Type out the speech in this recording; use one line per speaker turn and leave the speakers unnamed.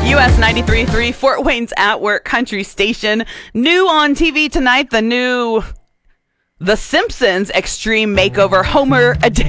US 93.3, Fort Wayne's At Work Country Station. New on TV tonight, the new The Simpsons Extreme Makeover Homer Edition.